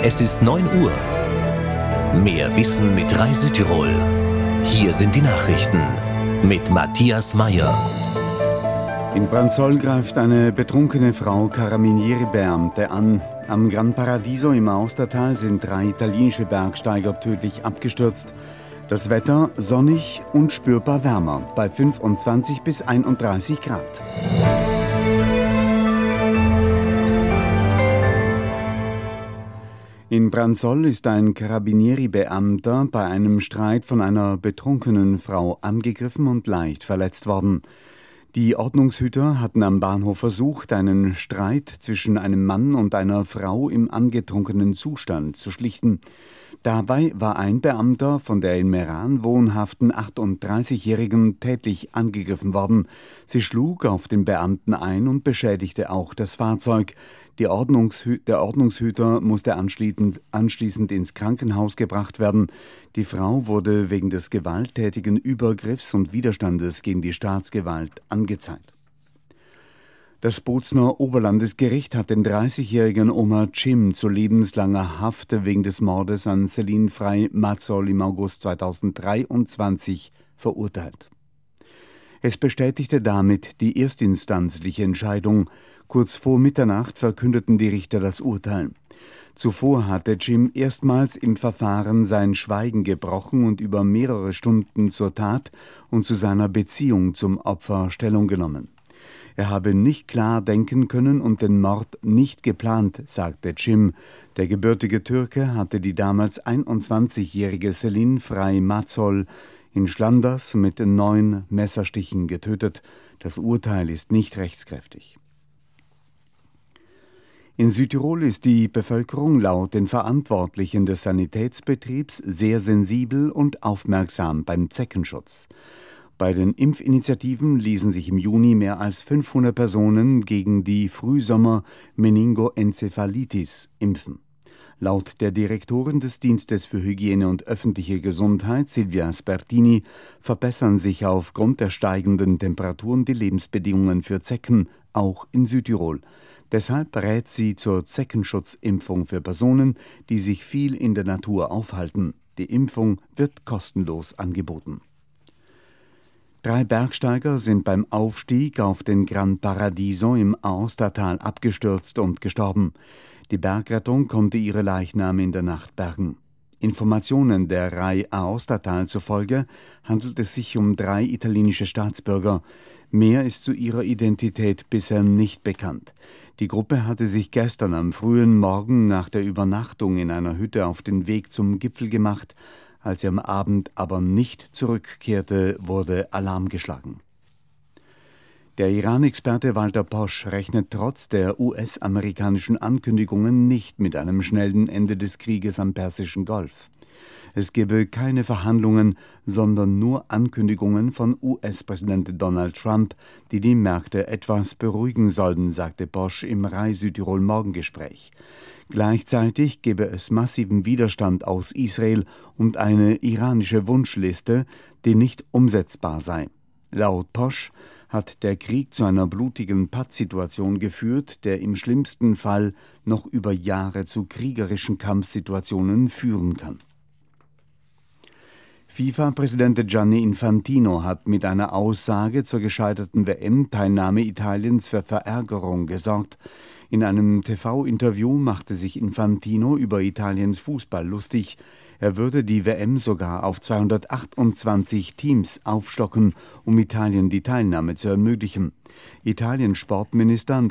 Es ist 9 Uhr. Mehr Wissen mit Rai Südtirol. Hier sind die Nachrichten mit Matthias Meyer. In Branzoll greift eine betrunkene Frau Carabinieri-Beamte an. Am Gran Paradiso im Aostatal sind 3 italienische Bergsteiger tödlich abgestürzt. Das Wetter sonnig und spürbar wärmer bei 25 bis 31 Grad. In Branzoll ist ein Carabinieri-Beamter bei einem Streit von einer betrunkenen Frau angegriffen und leicht verletzt worden. Die Ordnungshüter hatten am Bahnhof versucht, einen Streit zwischen einem Mann und einer Frau im angetrunkenen Zustand zu schlichten. Dabei war ein Beamter von der in Meran wohnhaften 38-Jährigen tätlich angegriffen worden. Sie schlug auf den Beamten ein und beschädigte auch das Fahrzeug. Der Ordnungshüter musste anschließend ins Krankenhaus gebracht werden. Die Frau wurde wegen des gewalttätigen Übergriffs und Widerstandes gegen die Staatsgewalt angezeigt. Das Bozner Oberlandesgericht hat den 30-jährigen Omar Cim zu lebenslanger Haft wegen des Mordes an Céline Frey-Matzol im August 2023 verurteilt. Es bestätigte damit die erstinstanzliche Entscheidung. Kurz vor Mitternacht verkündeten die Richter das Urteil. Zuvor hatte Cim erstmals im Verfahren sein Schweigen gebrochen und über mehrere Stunden zur Tat und zu seiner Beziehung zum Opfer Stellung genommen. Er habe nicht klar denken können und den Mord nicht geplant, sagte Cim. Der gebürtige Türke hatte die damals 21-jährige Céline Frey-Matzol in Schlanders mit 9 Messerstichen getötet. Das Urteil ist nicht rechtskräftig. In Südtirol ist die Bevölkerung laut den Verantwortlichen des Sanitätsbetriebs sehr sensibel und aufmerksam beim Zeckenschutz. Bei den Impfinitiativen ließen sich im Juni mehr als 500 Personen gegen die Frühsommer-Meningoenzephalitis impfen. Laut der Direktorin des Dienstes für Hygiene und öffentliche Gesundheit, Silvia Spertini, verbessern sich aufgrund der steigenden Temperaturen die Lebensbedingungen für Zecken, auch in Südtirol. Deshalb rät sie zur Zeckenschutzimpfung für Personen, die sich viel in der Natur aufhalten. Die Impfung wird kostenlos angeboten. 3 Bergsteiger sind beim Aufstieg auf den Gran Paradiso im Aostatal abgestürzt und gestorben. Die Bergrettung konnte ihre Leichname in der Nacht bergen. Informationen der Rai Aostatal zufolge handelt es sich um 3 italienische Staatsbürger. Mehr ist zu ihrer Identität bisher nicht bekannt. Die Gruppe hatte sich gestern am frühen Morgen nach der Übernachtung in einer Hütte auf den Weg zum Gipfel gemacht. Als sie am Abend aber nicht zurückkehrte, wurde Alarm geschlagen. Der Iran-Experte Walter Posch rechnet trotz der US-amerikanischen Ankündigungen nicht mit einem schnellen Ende des Krieges am Persischen Golf. Es gebe keine Verhandlungen, sondern nur Ankündigungen von US-Präsident Donald Trump, die die Märkte etwas beruhigen sollten, sagte Posch im Rai Südtirol Morgengespräch. Gleichzeitig gebe es massiven Widerstand aus Israel und eine iranische Wunschliste, die nicht umsetzbar sei. Laut Posch hat der Krieg zu einer blutigen Pattsituation geführt, der im schlimmsten Fall noch über Jahre zu kriegerischen Kampfsituationen führen kann. FIFA-Präsident Gianni Infantino hat mit einer Aussage zur gescheiterten WM-Teilnahme Italiens für Verärgerung gesorgt. In einem TV-Interview machte sich Infantino über Italiens Fußball lustig. Er würde die WM sogar auf 228 Teams aufstocken, um Italien die Teilnahme zu ermöglichen. Italiens Sportminister